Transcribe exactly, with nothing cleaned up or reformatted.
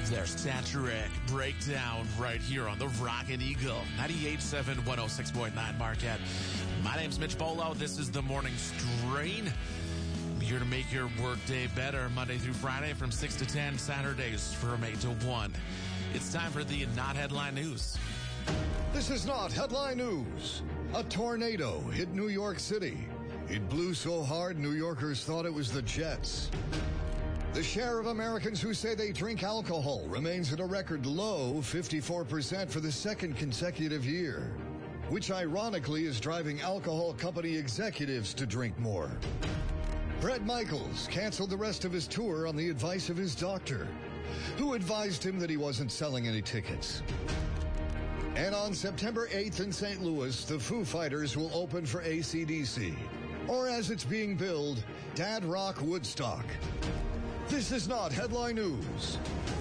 There's Stat Trick Breakdown right here on the Rockin' Eagle. ninety-eight point seven, one oh six point nine Marquette. My name's Mitch Bolo. This is the Morning Strain. I'm here to make your workday better Monday through Friday from six to ten, Saturdays from eight to one. It's time for the Not Headline News. This is not headline news. A tornado hit New York City. It blew so hard, New Yorkers thought it was the Jets. The share of Americans who say they drink alcohol remains at a record low fifty-four percent for the second consecutive year, which ironically is driving alcohol company executives to drink more. Bret Michaels canceled the rest of his tour on the advice of his doctor, who advised him that he wasn't selling any tickets. And on September eighth in Saint Louis, the Foo Fighters will open for A C D C, or as it's being billed, Dad Rock Woodstock. This is not headline news.